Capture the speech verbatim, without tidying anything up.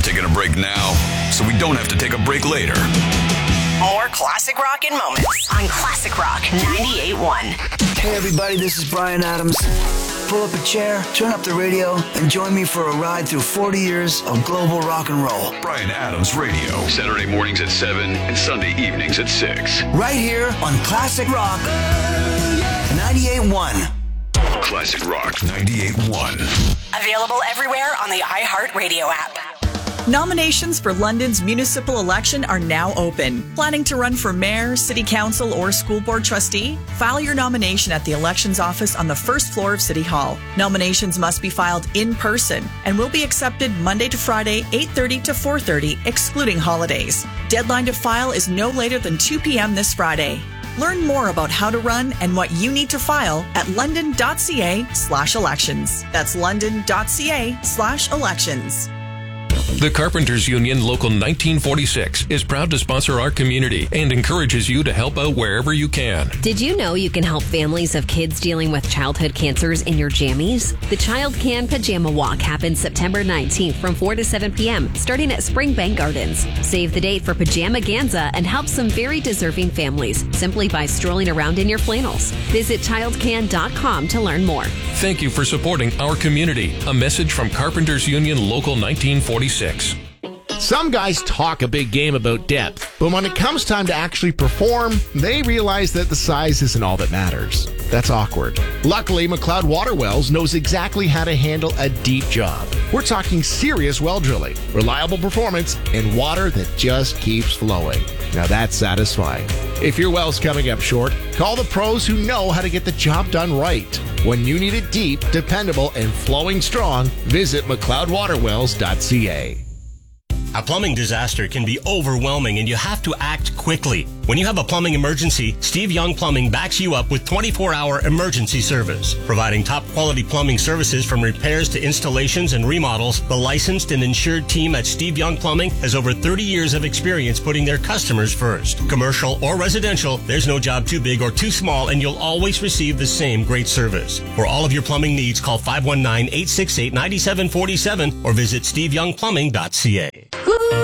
We're taking a break now, so we don't have to take a break later. More classic rock in moments on Classic Rock ninety-eight point one. Hey everybody, this is Bryan Adams. Pull up a chair, turn up the radio, and join me for a ride through forty years of global rock and roll. Bryan Adams Radio. Saturday mornings at seven and Sunday evenings at six. Right here on Classic Rock ninety-eight point one. Classic Rock ninety-eight point one. Available everywhere on the iHeartRadio app. Nominations for London's municipal election are now open. Planning to run for mayor, city council, or school board trustee? File your nomination at the elections office on the first floor of City Hall. Nominations must be filed in person and will be accepted Monday to Friday, eight thirty to four thirty, excluding holidays. Deadline to file is no later than two p.m. this Friday. Learn more about how to run and what you need to file at london.ca slash elections. That's london.ca slash elections. The Carpenters Union Local nineteen forty-six is proud to sponsor our community and encourages you to help out wherever you can. Did you know you can help families of kids dealing with childhood cancers in your jammies? The Child Can Pajama Walk happens September nineteenth from four to seven p.m. starting at Springbank Gardens. Save the date for Pajamaganza and help some very deserving families simply by strolling around in your flannels. Visit child can dot com to learn more. Thank you for supporting our community. A message from Carpenters Union Local nineteen forty-six. Some guys talk a big game about depth, but when it comes time to actually perform, they realize that the size isn't all that matters. That's awkward. Luckily, McLeod Water Wells knows exactly how to handle a deep job. We're talking serious well drilling, reliable performance, and water that just keeps flowing. Now that's satisfying. If your well's coming up short, call the pros who know how to get the job done right. When you need it deep, dependable, and flowing strong, visit mcleod water wells dot c a. A plumbing disaster can be overwhelming and you have to act quickly. When you have a plumbing emergency, Steve Young Plumbing backs you up with twenty-four hour emergency service. Providing top quality plumbing services from repairs to installations and remodels, the licensed and insured team at Steve Young Plumbing has over thirty years of experience putting their customers first. Commercial or residential, there's no job too big or too small and you'll always receive the same great service. For all of your plumbing needs, call five one nine, eight six eight, nine seven four seven or visit steve young plumbing dot c a.